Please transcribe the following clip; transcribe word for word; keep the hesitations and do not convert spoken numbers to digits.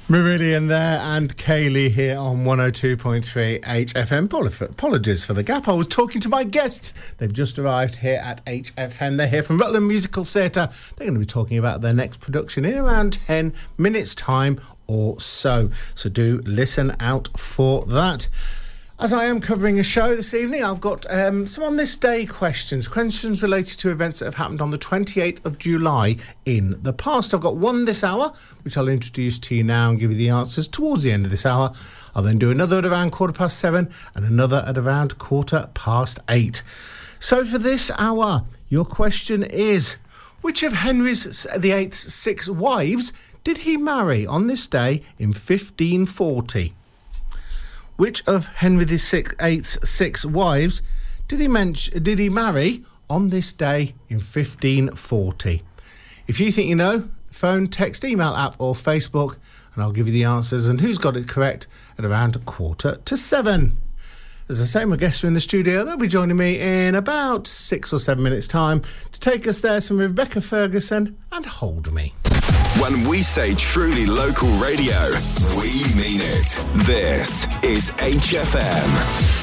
Meridian there and Kaylee here on one oh two point three H F M. Apologies for the gap. I was talking to my guests. They've just arrived here at H F M. They're here from Rutland Musical Theatre. They're going to be talking about their next production in around ten minutes' time or so. So do listen out for that. As I am covering a show this evening, I've got um, some on this day questions, questions related to events that have happened on the twenty-eighth of July in the past. I've got one this hour, which I'll introduce to you now and give you the answers towards the end of this hour. I'll then do another at around quarter past seven and another at around quarter past eight. So for this hour, your question is, which of Henry's the Eighth's six wives did he marry on this day in fifteen forty? Which of Henry the Eighth's six wives did he mention, did he marry on this day in fifteen forty? If you think you know, phone, text, email, app or Facebook, and I'll give you the answers and who's got it correct at around a quarter to seven. As I say, my guests are in the studio. They'll be joining me in about six or seven minutes' time to take us there. Some Rebecca Ferguson and Hold Me. When we say truly local radio, we mean it. This is H F M.